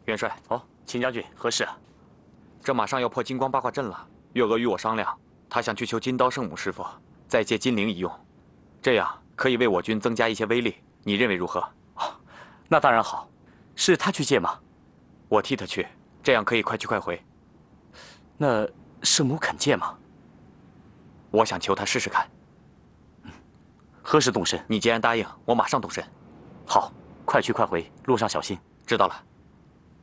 元帅， 哦，秦将军，何事啊？ 这马上要破金光八卦阵了。月娥与我商量，他想去求金刀圣母师傅，再借金铃一用，这样可以为我军增加一些威力。你认为如何？ 哦，那当然好。是他去借吗？ 我替他去，这样可以快去快回。 那圣母肯借吗？ 我想求他试试看。 何时动身？ 你既然答应，我马上动身。 好，快去快回，路上小心。 知道了。